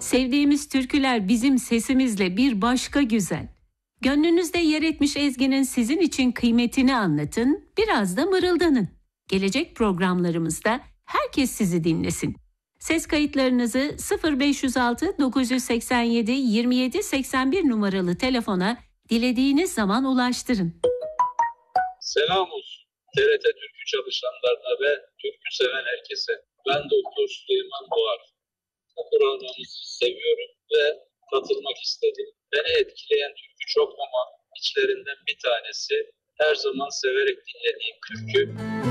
Sevdiğimiz türküler bizim sesimizle bir başka güzel. Gönlünüzde yer etmiş ezginin sizin için kıymetini anlatın, biraz da mırıldanın. Gelecek programlarımızda herkes sizi dinlesin. Ses kayıtlarınızı 0506 987 27 81 numaralı telefona dilediğiniz zaman ulaştırın. Selam olsun TRT Türkü çalışanlarına ve türkü seven herkese. Ben Doktor Süleyman Doğar. Bu programınızı seviyorum ve katılmak istedim. Beni etkileyen türkü çok ama içlerinden bir tanesi her zaman severek dinlediğim türkü